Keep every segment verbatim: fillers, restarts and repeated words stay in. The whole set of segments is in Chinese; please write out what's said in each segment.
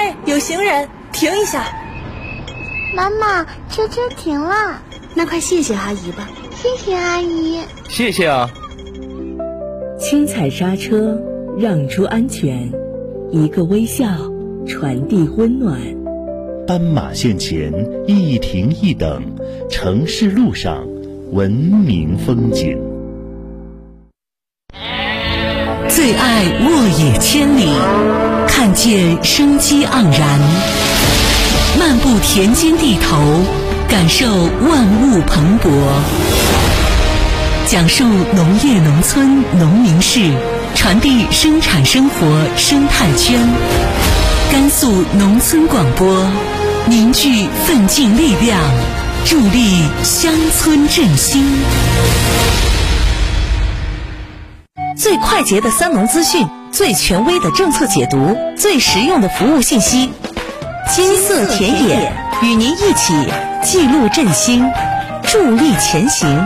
哎，有行人，停一下。 妈妈，车车停了。 那快谢谢阿姨吧。 谢谢阿姨。 谢谢啊。 轻踩刹车，让出安全，一个微笑，传递温暖。 斑马线前一停一等，城市路上文明风景。 最爱沃野千里，看见生机盎然，漫步田间地头，感受万物蓬勃，讲述农业农村农民事，传递生产生活生态圈。甘肃农村广播，凝聚奋进力量，助力乡村振兴。最快捷的三农资讯，最权威的政策解读，最实用的服务信息。金色田野与您一起记录振兴，助力前行。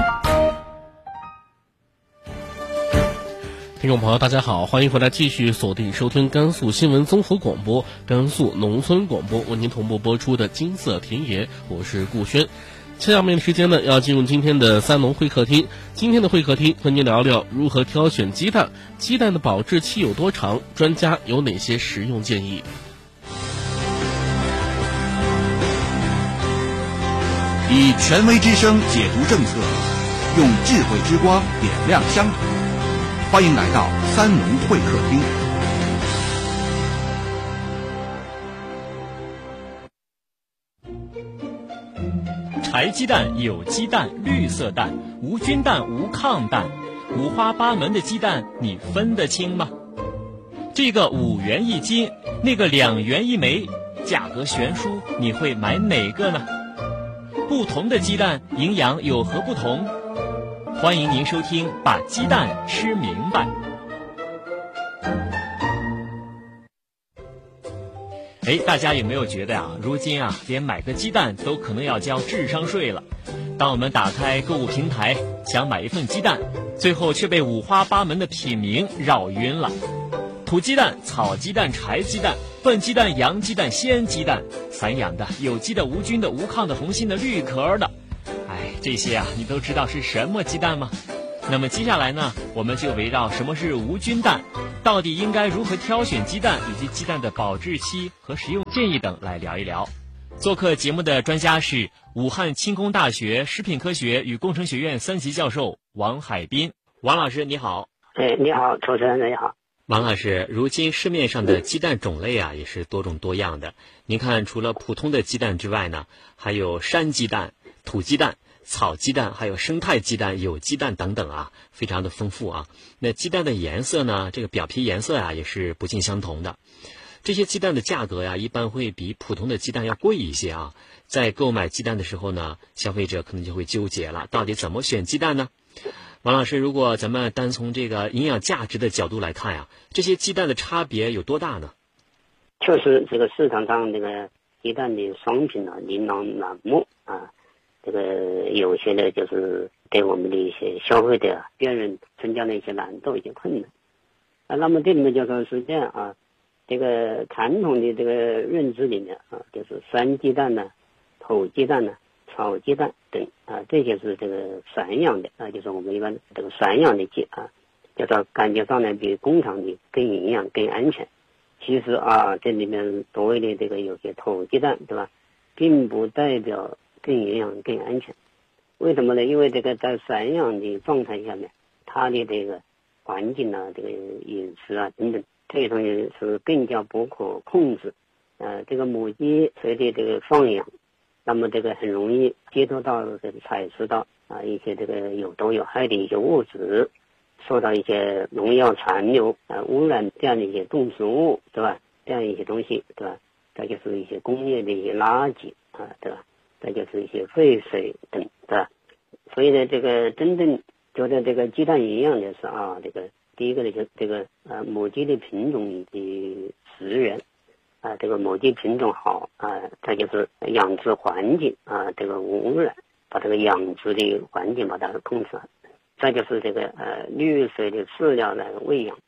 听众朋友大家好，欢迎回来继续锁定收听甘肃新闻综合广播甘肃农村广播为您同步播出的金色田野，我是顾轩。下面的时间呢，要进入今天的三农会客厅。今天的会客厅和您聊聊如何挑选鸡蛋，鸡蛋的保质期有多长，专家有哪些实用建议。 以权威之声解读政策，用智慧之光点亮乡土。欢迎来到三农会客厅。 柴鸡蛋、有机蛋、绿色蛋、无菌蛋、无抗蛋，五花八门的鸡蛋，你分得清吗？这个五元一斤，那个两元一枚，价格悬殊，你会买哪个呢？不同的鸡蛋营养有何不同？欢迎您收听《把鸡蛋吃明白》。哎，大家有没有觉得啊，如今啊，连买个鸡蛋都可能要交智商税了？当我们打开购物平台，想买一份鸡蛋，最后却被五花八门的品名绕晕了。土鸡蛋、草鸡蛋、柴鸡蛋、笨鸡蛋、洋鸡蛋、鲜鸡蛋，散养的、有机的、无菌的、无抗的、红心的、绿壳的，哎，这些啊，你都知道是什么鸡蛋吗？那么接下来呢，我们就围绕什么是无菌蛋，到底应该如何挑选鸡蛋，以及鸡蛋的保质期和食用建议等来聊一聊。做客节目的专家是武汉轻工大学食品科学与工程学院三级教授王海滨。王老师你好。 哎，你好，主持人你好。 王老师，如今市面上的鸡蛋种类啊，也是多种多样的。您看，除了普通的鸡蛋之外呢，还有山鸡蛋、土鸡蛋、草鸡蛋，还有生态鸡蛋、有机蛋等等啊，非常的丰富啊。那鸡蛋的颜色呢，这个表皮颜色啊，也是不尽相同的。这些鸡蛋的价格呀，一般会比普通的鸡蛋要贵一些啊。在购买鸡蛋的时候呢，消费者可能就会纠结了，到底怎么选鸡蛋呢？王老师，如果咱们单从这个营养价值的角度来看呀，这些鸡蛋的差别有多大呢？ 确实，这个市场上这个鸡蛋的商品呢，琳琅满目啊。这个有些呢，就是对我们的一些消费者辨认增加了一些难度、一些困难啊。那么这里面就说是这样啊，这个传统的这个认知里面啊，就是山鸡蛋呢、土鸡蛋呢、草鸡蛋等啊，这些是这个散养的啊，就是我们一般这个散养的鸡啊，叫做感觉上呢比工厂的更营养、更安全。其实啊，这里面所谓的这个有些土鸡蛋，对吧，并不代表更营养、更安全。为什么呢？因为这个在散养的状态下面，它的这个环境啊、这个饮食啊等等，这些东西是更加不可控制。呃，这个母鸡随着这个放养，那么这个很容易接触到、这个采食到啊一些这个有毒有害的一些物质，受到一些农药残留啊、污染这样的一些动植物，对吧？这样一些东西，对吧？再就是一些工业的一些垃圾啊，对吧？再就是一些废水等，对吧？所以呢，这个真正觉得这个鸡蛋营养的是啊，这个第一个呢，就这个呃母鸡的品种以及食源啊，这个母鸡品种好啊，再就是养殖环境啊，这个无污染，把这个养殖的环境把它控制好。再就是这个呃绿水的饲料来喂养，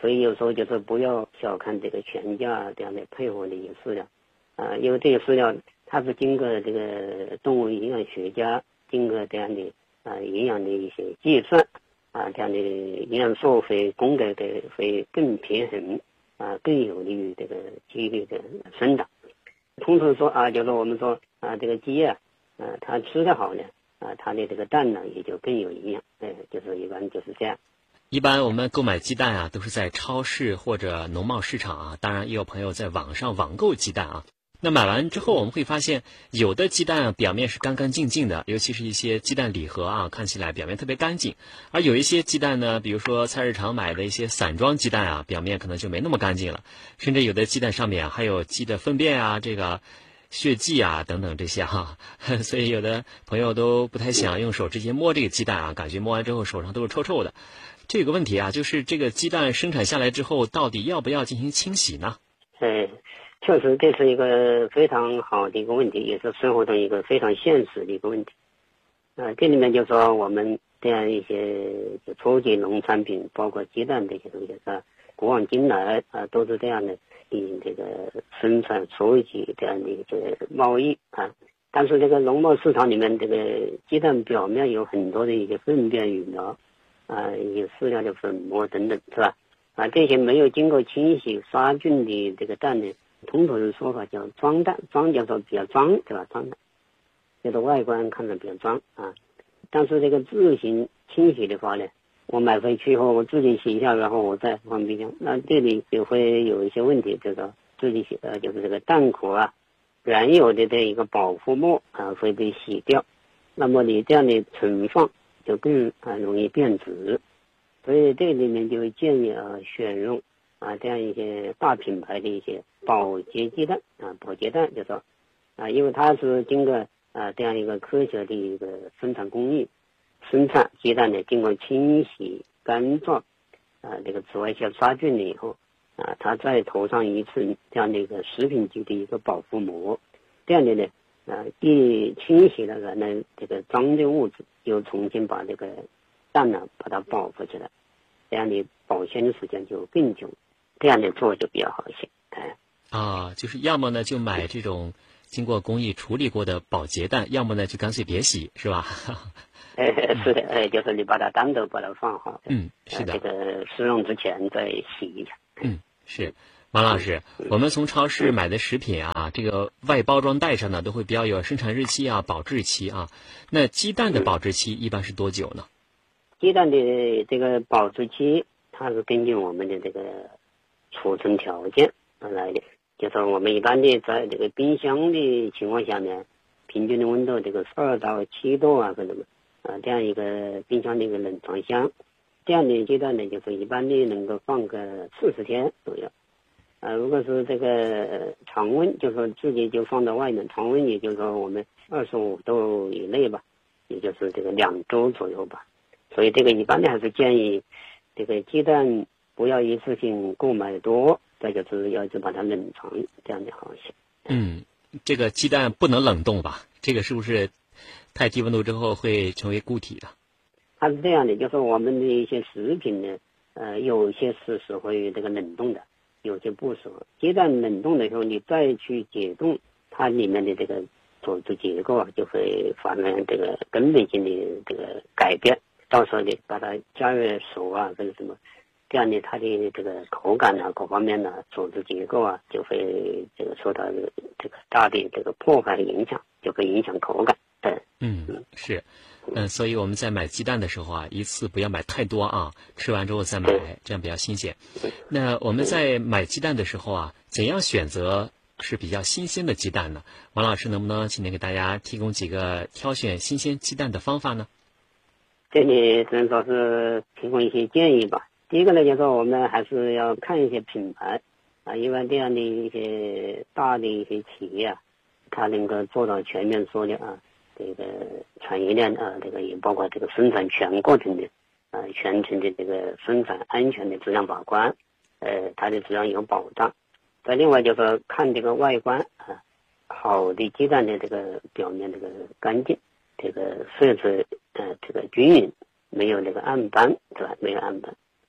所以有时候就是不要小看这个全家这样的配合的一些饲料，啊，因为这些饲料它是经过这个动物营养学家经过这样的啊营养的一些计算，啊，这样的营养素会供给的会更平衡，啊，更有利于这个鸡的这个生长。通常说啊，就是我们说啊，这个鸡啊，啊，它吃得好呢，啊，它的这个蛋呢也就更有营养，哎，就是一般就是这样。 一般我们购买鸡蛋啊，都是在超市或者农贸市场啊，当然也有朋友在网上网购鸡蛋啊。那买完之后，我们会发现有的鸡蛋表面是干干净净的，尤其是一些鸡蛋礼盒啊，看起来表面特别干净。而有一些鸡蛋呢，比如说菜市场买的一些散装鸡蛋啊，表面可能就没那么干净了，甚至有的鸡蛋上面还有鸡的粪便啊，这个血迹啊等等这些哈、啊，所以有的朋友都不太想用手直接摸这个鸡蛋啊，感觉摸完之后手上都是臭臭的。这个问题啊，就是这个鸡蛋生产下来之后，到底要不要进行清洗呢？ 哎，确实这是一个非常好的一个问题，也是生活中一个非常现实的一个问题。啊，这里面就说我们这样一些初级农产品，包括鸡蛋这些东西是古往今来啊都是这样的，以这个生产初级这样的一个贸易啊。但是这个农贸市场里面，这个鸡蛋表面有很多的一些粪便、羽毛啊，有饲料的粉末等等，是吧？啊，这些没有经过清洗杀菌的这个蛋呢，通俗的说法叫装蛋，装叫做比较装，对吧？装蛋，就是外观看着比较装啊。但是这个自行清洗的话呢，我买回去以后我自己洗一下，然后我再放冰箱，那这里就会有一些问题，就是说自己洗呃，就是这个蛋壳啊，原有的这一个保护膜啊会被洗掉，那么你这样的存放就更啊容易变质。所以这里面就建议啊选用啊这样一些大品牌的一些保洁鸡蛋啊，保洁蛋就说啊，因为它是经过啊这样一个科学的一个生产工艺生产鸡蛋呢，经过清洗干燥啊这个紫外线杀菌了以后啊，它再涂上一次这样的一个食品级的一个保护膜，这样的呢啊一清洗了呢这个脏的物质，又重新把这个蛋呢把它保护起来，这样的保鲜的时间就更久，这样的做就比较好一些。哎， 啊，就是要么呢就买这种经过工艺处理过的保洁蛋，要么呢就干脆别洗，是吧？ 哎，是的，哎，就是你把它单独把它放好， 嗯，是的， 呃、这个使用之前再洗一下。 嗯，是。王老师，我们从超市买的食品啊，这个外包装袋上呢都会标有生产日期啊、保质期啊。那鸡蛋的保质期一般是多久呢？ 鸡蛋的这个保质期，它是根据我们的这个储存条件来的。就是我们一般的在这个冰箱的情况下呢，平均的温度这个二到七度啊，可能啊这样一个冰箱的一个冷藏箱，这样的鸡蛋呢，就是一般的能够放个四十天左右。啊，如果是这个常温，就是说自己就放到外面，常温也就是说我们二十五度以内吧，也就是这个两周左右吧。所以这个一般的还是建议这个鸡蛋不要一次性购买多，再就是要就把它冷藏，这样的好一些。 嗯，这个鸡蛋不能冷冻吧？这个是不是太低温度之后会成为固体的？ 它是这样的，就是我们的一些食品呢，呃，有些是适合于这个冷冻的，有些不适合。鸡蛋冷冻的时候，你再去解冻，它里面的这个组织结构啊，就会发生这个根本性的这个改变。到时候你把它加热熟啊，跟什么，这样的它的这个口感啊，各方面呢、啊，组织结构啊，就会这个受到这个大的这个破坏的影响，就会影响口感。对， 嗯，是，嗯，所以我们在买鸡蛋的时候啊，一次不要买太多啊，吃完之后再买，这样比较新鲜。那我们在买鸡蛋的时候啊，怎样选择是比较新鲜的鸡蛋呢？王老师能不能请您给大家提供几个挑选新鲜鸡蛋的方法呢？ 这里只能说是提供一些建议吧。第一个呢，就是说我们还是要看一些品牌啊，因为这样的一些大的一些企业啊，它能够做到全面缩量啊，这个产业链啊，这个也包括这个生产全过程的啊，全程的这个生产安全的质量把关，呃，它的质量有保障。再另外就是看这个外观啊，好的鸡蛋的这个表面这个干净，这个色泽呃这个均匀，没有这个暗斑，对吧？没有暗斑。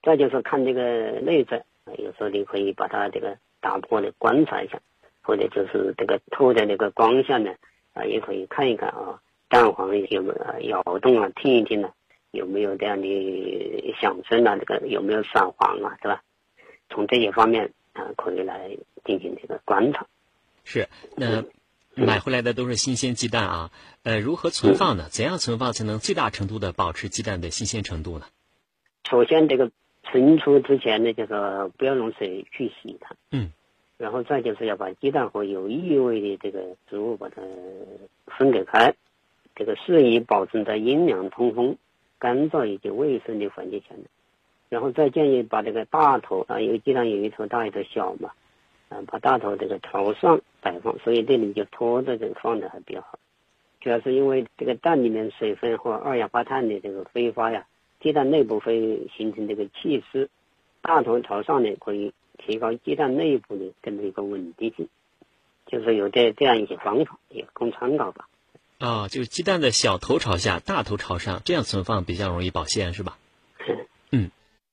再就是看这个内在，有时候你可以把它这个打破的观察一下，或者就是这个透在那个光下面啊，也可以看一看啊，蛋黄有没有摇动啊，听一听啊，有没有这样的响声啊，这个有没有闪黄啊，是吧？从这些方面啊，可以来进行这个观察。 是，那买回来的都是新鲜鸡蛋啊，呃，如何存放呢？怎样存放才能最大程度的保持鸡蛋的新鲜程度呢？ 首先，这个存储之前呢，就是不要用水去洗它， 嗯， 然后再就是要把鸡蛋和有异味的这个植物把它分隔开，这个适宜保存在阴凉、通风、干燥以及卫生的环境下面。然后再建议把这个大头啊，因为鸡蛋有一头大一头小嘛，啊，把大头这个朝上摆放，所以这里就拖着这个放的还比较好。主要是因为这个蛋里面水分或二氧化碳的这个挥发呀，鸡蛋内部会形成这个气湿，大头朝上呢可以提高鸡蛋内部的这么一个稳定性，就是有这这样一些方法，也供参考吧。 啊、哦，就是鸡蛋的小头朝下，大头朝上，这样存放比较容易保鲜，是吧？嗯。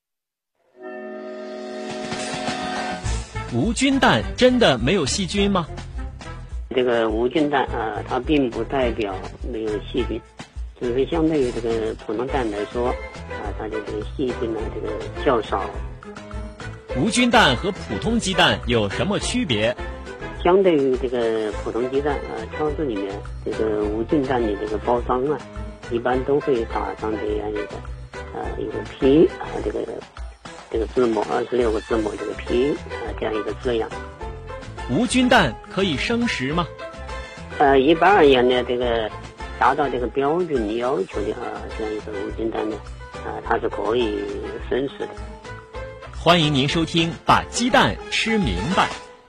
无菌蛋真的没有细菌吗？ 这个无菌蛋啊，它并不代表没有细菌，只是相对于这个普通蛋来说啊，它的这个细菌呢这个较少。 无菌蛋和普通鸡蛋有什么区别？ 相对于这个普通鸡蛋啊，超市里面这个无菌蛋的这个包装啊，一般都会打上这样一个啊一个 P 啊这个这个字母二十六个字母这个 P 啊这样一个字样。 无菌蛋可以生食吗？ 呃，一般而言呢，这个达到这个标准要求的啊这样一个无菌蛋呢，啊它是可以生食的。 欢迎您收听《把鸡蛋吃明白》。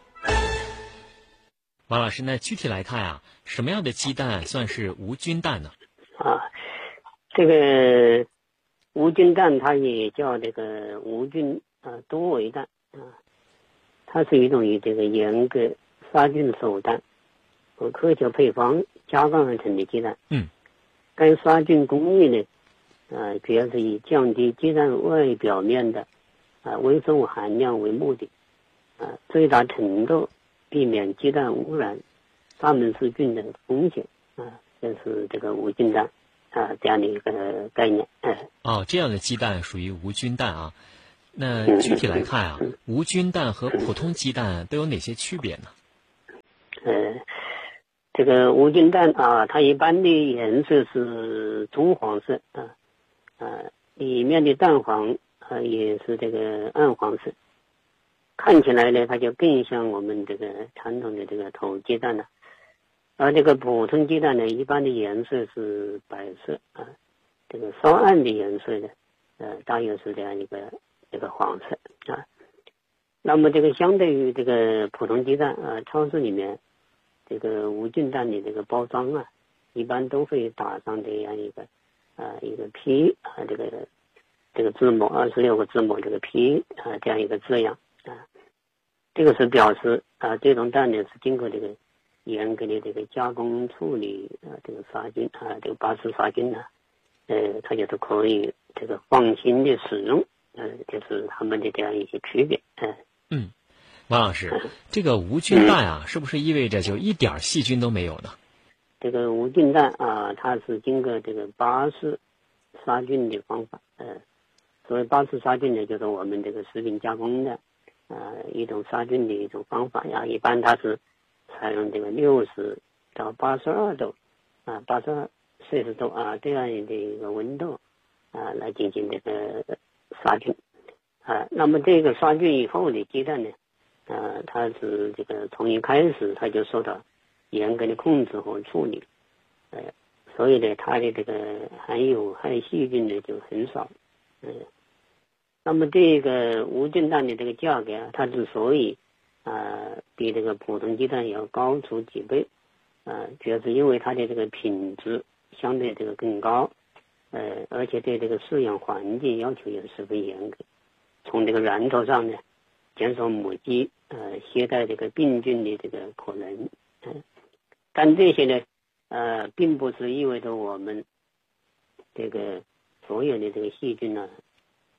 王老师，那具体来看啊，什么样的鸡蛋算是无菌蛋呢？ 啊，这个无菌蛋它也叫这个无菌啊多维蛋啊，它是一种以这个严格杀菌手段和科学配方加工而成的鸡蛋。 嗯， 该杀菌工艺呢，啊，主要是以降低鸡蛋外表面的啊微生物含量为目的，啊，最大程度避免鸡蛋污染沙门氏菌的风险啊，这是这个无菌蛋啊这样的一个概念。哎， 哦，这样的鸡蛋属于无菌蛋啊。那具体来看啊，嗯、无菌蛋和普通鸡蛋都有哪些区别呢？ 呃，这个无菌蛋啊，它一般的颜色是棕黄色啊，啊，里面的蛋黄啊也是这个暗黄色。看起来呢，它就更像我们这个传统的这个土鸡蛋了，而这个普通鸡蛋呢，一般的颜色是白色啊，这个稍暗的颜色呢，呃，大约是这样一个这个黄色啊。那么这个相对于这个普通鸡蛋啊，超市里面这个无菌蛋的这个包装啊，一般都会打上这样一个啊一个 P 啊这个这个字母二十六个字母这个 P 啊这样一个字样。啊，这个是表示啊，这种蛋呢是经过这个严格的这个加工处理啊，这个杀菌啊，这个巴氏杀菌呢，呃，它就是可以这个放心的使用，呃，就是它们的这样一些区别。呃、 嗯，王老师，这个无菌蛋啊，嗯、是不是意味着就一点细菌都没有呢？ 这个无菌蛋啊，它是经过这个巴氏杀菌的方法，呃，所谓巴氏杀菌呢，就是我们这个食品加工的。呃，一种杀菌的一种方法呀，一般它是采用这个六十到八十二度啊，八十二摄氏度啊这样的一个温度啊来进行这个杀菌啊。那么这个杀菌以后的鸡蛋呢，呃，它是这个从一开始它就受到严格的控制和处理，呃，所以呢，它的这个含有害细菌的就很少，呃。那么这个无菌蛋的这个价格啊，它之所以啊、呃、比这个普通鸡蛋要高出几倍，啊、呃，主要是因为它的这个品质相对这个更高，呃，而且对这个饲养环境要求也十分严格。从这个源头上呢，减少母鸡呃携带这个病菌的这个可能，呃，但这些呢，呃，并不是意味着我们这个所有的这个细菌呢。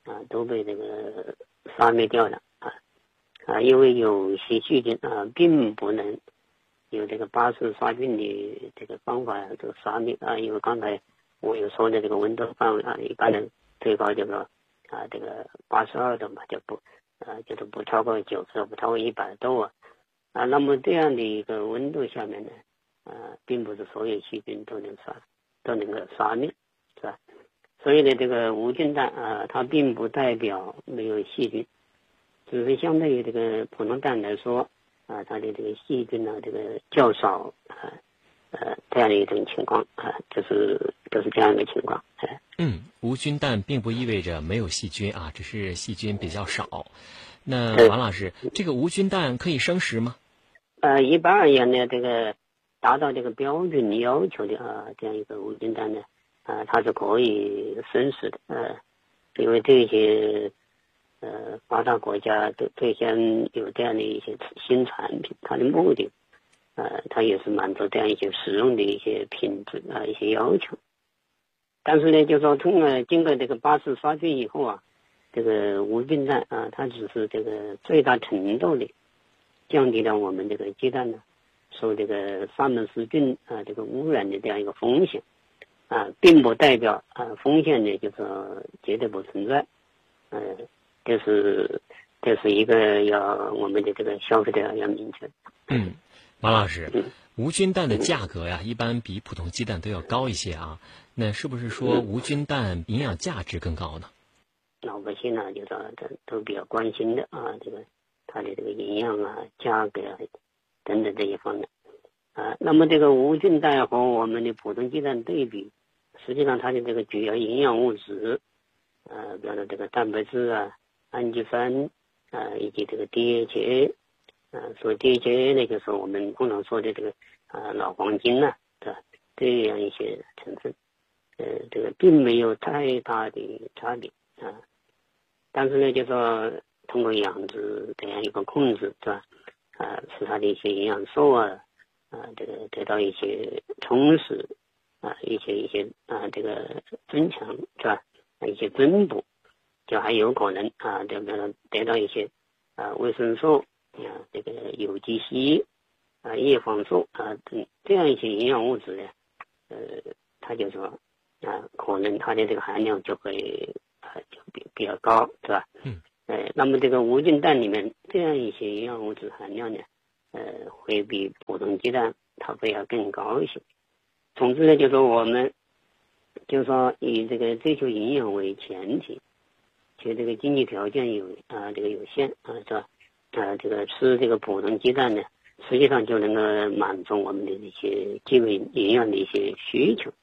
啊都被这个杀灭掉了啊啊，因为有些细菌啊并不能有这个巴氏杀菌的这个方法这个杀灭啊，因为刚才我有说的这个温度范围啊，一般人最高这个啊这个八十二度嘛，就不啊就是不超过九十，不超过一百度啊啊，那么这样的一个温度下面呢，啊并不是所有细菌都能杀都能够杀灭，是吧？所以呢，这个无菌蛋啊，它并不代表没有细菌，只是相对于这个普通蛋来说啊，它的这个细菌呢，这个较少啊，呃，这样的一种情况啊，就是就是这样一个情况。哎、 嗯，无菌蛋并不意味着没有细菌啊，只是细菌比较少。那王老师，这个无菌蛋可以生食吗？ 呃，一般而言呢，这个达到这个标准要求的啊，这样一个无菌蛋呢。啊，它是可以生食的，呃，因为这些呃发达国家都最先有这样的一些新产品，它的目的，呃，它也是满足这样一些使用的一些品质啊一些要求。但是呢，就说通过经过这个巴氏杀菌以后啊，这个无菌蛋啊，它只是这个最大程度的降低了我们这个鸡蛋呢受这个沙门氏菌啊这个污染的这样一个风险。啊，并不代表啊风险呢，就是说绝对不存在，嗯、呃，这是这是一个要我们的这个消费者要明确。 嗯，马老师， 嗯、 无菌蛋的价格呀，一般比普通鸡蛋都要高一些啊。那是不是说无菌蛋营养价值更高呢？ 老百姓呢，就是都都比较关心的啊，这个它的这个营养啊、价格啊等等这一方面啊。那么这个无菌蛋和我们的普通鸡蛋对比。实际上，它的这个主要营养物质，呃，比方说这个蛋白质啊、氨基酸啊，以及这个 D H A， 啊，所以 D H A 呢，就是我们通常说的这个啊老黄金呐、啊，对吧？这样一些成分，呃，这个并没有太大的差别啊。但是呢，就说通过养殖这样一个控制，是吧？啊，使它的一些营养素啊，啊，这个得到一些充实。啊，一些一些啊，这个增强是吧？一些增补，就还有可能啊，这个得到一些啊维生素啊，这个有机硒啊、叶黄素啊等这样一些营养物质呢，呃，它就说啊，可能它的这个含量就会啊就比比较高，是吧？ 嗯。 呃，那么这个无菌蛋里面这样一些营养物质含量呢，呃，会比普通鸡蛋它会要更高一些。总之呢，就说我们，就说以这个追求营养为前提，其实这个经济条件有啊、呃、这个有限啊是吧？啊这个吃这个普通鸡蛋呢，实际上就能够满足我们的一些基本营养的一些需求。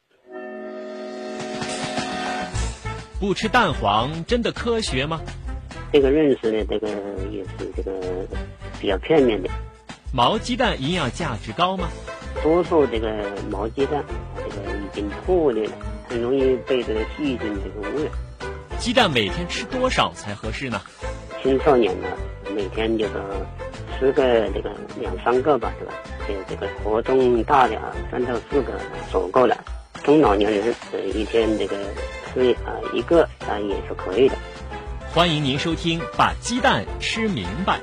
不吃蛋黄真的科学吗？ 这个认识呢，这个也是这个比较片面的。 毛鸡蛋营养价值高吗？ 多数这个毛鸡蛋，这个已经破裂了，很容易被这个细菌这个污染。 鸡蛋每天吃多少才合适呢？ 青少年呢，每天就是吃个这个两三个吧，对吧？这这个活动大的啊，三到四个足够了。中老年人呃一天这个吃啊一个啊也是可以的。 欢迎您收听《把鸡蛋吃明白》。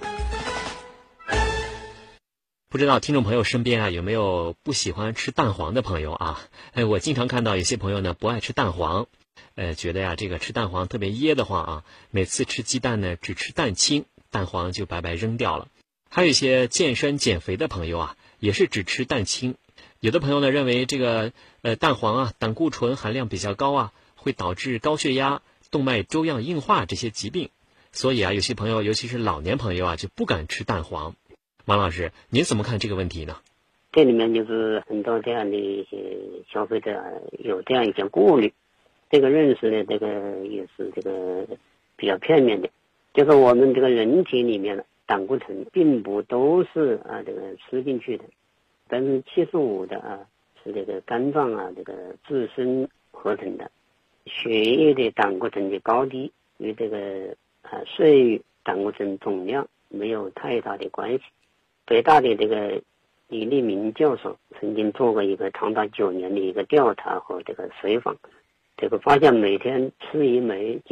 不知道听众朋友身边啊有没有不喜欢吃蛋黄的朋友啊？哎，我经常看到有些朋友呢不爱吃蛋黄，呃，觉得呀这个吃蛋黄特别噎得慌啊。每次吃鸡蛋呢只吃蛋清，蛋黄就白白扔掉了。还有一些健身减肥的朋友啊，也是只吃蛋清。有的朋友呢认为这个呃蛋黄啊胆固醇含量比较高啊，会导致高血压、动脉粥样硬化这些疾病，所以啊有些朋友尤其是老年朋友啊就不敢吃蛋黄。王老师，您怎么看这个问题呢？ 这里面就是很多这样的一些消费者有这样一些顾虑，这个认识呢，这个也是这个比较片面的。就是我们这个人体里面的胆固醇并不都是啊这个吃进去的，百分之七十五的啊是这个肝脏啊这个自身合成的。血液的胆固醇的高低与这个啊摄入胆固醇总量没有太大的关系。北大的这个李立明教授曾经做过一个长达九年的一个调查和这个随访，这个发现每天吃一枚鸡蛋，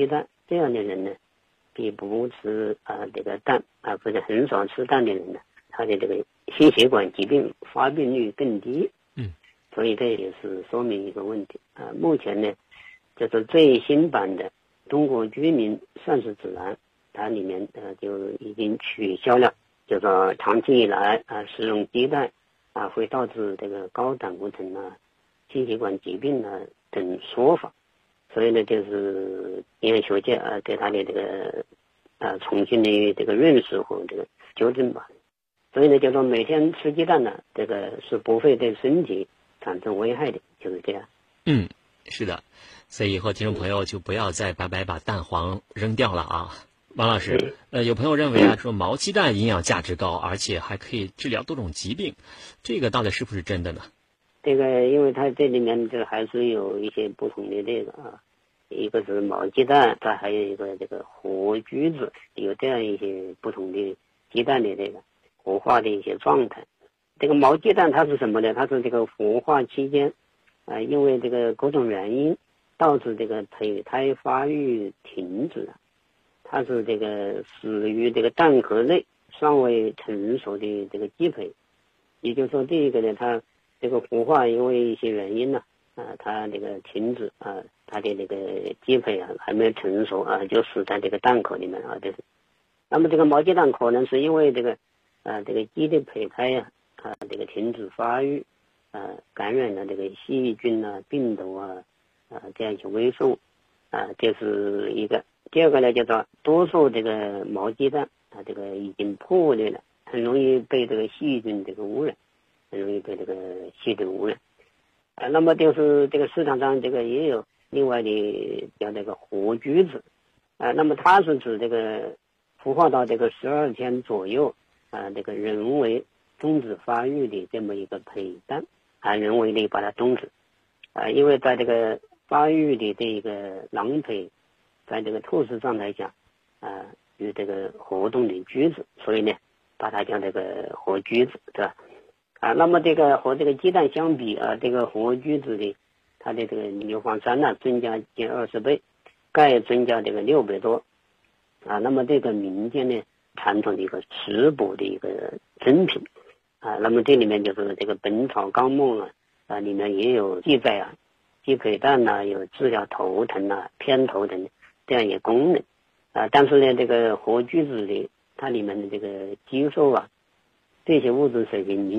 这样的人呢，比不吃啊这个蛋啊或者很少吃蛋的人呢，他的这个心血管疾病发病率更低。 嗯， 所以这也是说明一个问题啊。目前呢，就是最新版的《中国居民膳食指南》，它里面呃就已经取消了，就说长期以来啊食用鸡蛋啊会导致这个高胆固醇啊、心血管疾病啊等说法。所以呢，就是营养学界啊对它的这个啊重新的这个认识和这个纠正吧。所以呢，就说每天吃鸡蛋呢，这个是不会对身体产生危害的，就是这样。 嗯，是的，所以以后听众朋友就不要再白白把蛋黄扔掉了啊。王老师，呃，有朋友认为啊，说毛鸡蛋营养价值高，而且还可以治疗多种疾病，这个到底是不是真的呢？ 这个，因为它这里面就还是有一些不同的这个啊，一个是毛鸡蛋，它还有一个这个活橘子，有这样一些不同的鸡蛋的这个活化的一些状态。这个毛鸡蛋它是什么呢？它是这个活化期间啊，因为这个各种原因导致这个胚胎发育停止了，它是这个死于这个蛋壳内尚未成熟的这个鸡胚。也就是说，第一个呢，它这个孵化因为一些原因呢，啊，它这个停止啊，它的这个鸡胚啊还没有成熟啊，就死在这个蛋壳里面啊，这是。那么这个毛鸡蛋可能是因为这个啊，这个鸡的胚胎呀啊，这个停止发育啊，感染了这个细菌啊、病毒啊啊这样一些微生物啊，这是一个。第二个呢，叫做多数这个毛鸡蛋啊，这个已经破裂了，很容易被这个细菌这个污染。很容易被这个细菌污染啊。那么就是这个市场上这个也有另外的叫这个活橘子啊，那么它是指这个孵化到这个十二天左右啊，这个人为终止发育的这么一个胚蛋啊，人为的把它终止啊，因为在这个发育的这个囊胚在这个透视状态下啊，有这个活动的橘子，所以呢把它叫这个活橘子，对吧？啊，那么这个和这个鸡蛋相比啊，这个活橘子的它的这个硫磺酸钠增加近二十倍，钙增加这个六倍多啊。那么这个民间呢传统的一个食补的一个珍品啊。那么这里面就是这个《本草纲目》啊啊里面也有记载啊，鸡胚蛋呐、啊、有治疗头疼啊、偏头疼这样一个功能啊。但是呢，这个活橘子的它里面的这个激素啊这些物质水平